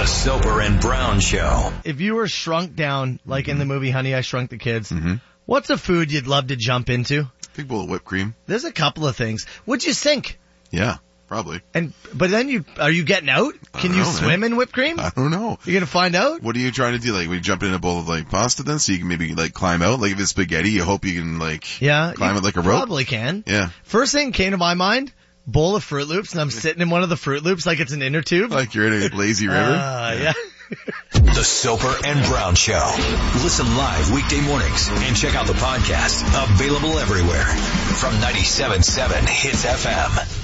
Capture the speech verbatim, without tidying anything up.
The Soper and Brown Show. If you were shrunk down, like in the movie Honey, I Shrunk the Kids, Mm-hmm. what's a food you'd love to jump into? Big bowl of whipped cream. There's a couple of things. Would you sink? Yeah, probably. And but then you are you getting out? Can don't you know, swim man. in whipped cream? I don't know. You're gonna find out. What are you trying to do? Like, we jump in a bowl of like pasta then, so you can maybe like climb out. Like if it's spaghetti, you hope you can like Yeah, climb you it like a rope. Probably can. Yeah, First thing came to my mind: bowl of Fruit Loops, and I'm sitting in one of the Fruit Loops like it's an inner tube. like you're in a lazy river. Uh, yeah. The Soper and Brown Show. Listen live weekday mornings and check out the podcast. Available everywhere from ninety-seven point seven Hits F M.